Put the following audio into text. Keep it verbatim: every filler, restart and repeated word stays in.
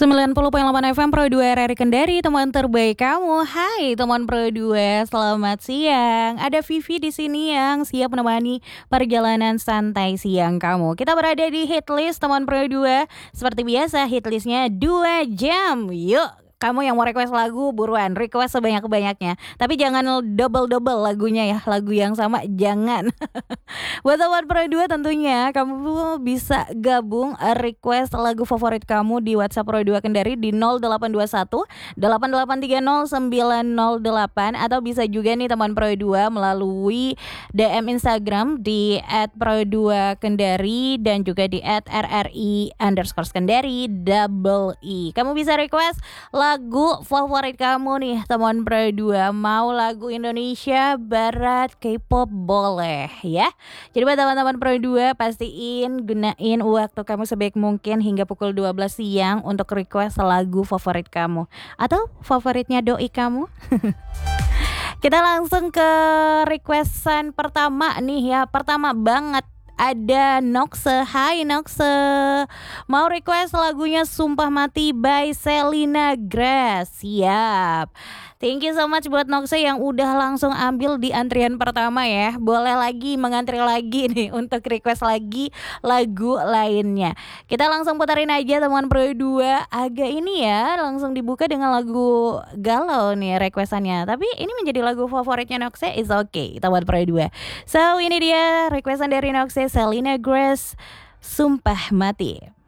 sembilan puluh koma delapan F M Pro dua R R I Kendari, teman terbaik kamu. Hai teman Pro dua, selamat siang. Ada Vivi di sini yang siap menemani perjalanan santai siang kamu. Kita berada di Hitlist teman Pro dua. Seperti biasa hitlistnya dua jam. Yuk, kamu yang mau request lagu buruan, request sebanyak-banyaknya. Tapi jangan double-double lagunya ya, lagu yang sama jangan. Buat teman Pro dua tentunya kamu bisa gabung request lagu favorit kamu di WhatsApp Pro dua Kendari di nol delapan dua satu delapan delapan tiga nol sembilan nol delapan, atau bisa juga nih teman Pro dua melalui D M Instagram di et pro dua kendari dan juga di et r r i underscore kendari double i. Kamu bisa request lagu favorit kamu nih teman Pro dua. Mau lagu Indonesia, Barat, K-pop boleh ya. Jadi buat teman-teman Pro dua, pastiin gunain waktu kamu sebaik mungkin hingga pukul dua belas siang untuk request lagu favorit kamu atau favoritnya doi kamu. Kita langsung ke requestan pertama nih ya. Pertama banget ada Noxe. Hai Noxe, mau request lagunya Sumpah Mati by Selena Grace. Siap. Thank you so much buat Noxe yang udah langsung ambil di antrian pertama ya. Boleh lagi mengantri lagi nih untuk request lagi lagu lainnya. Kita langsung putarin aja teman Pro dua. Agak ini ya, langsung dibuka dengan lagu galau nih requestannya. Tapi ini menjadi lagu favoritnya Noxe, is okay teman Pro dua. So ini dia requestan dari Noxe, Selena Grace, Sumpah Mati.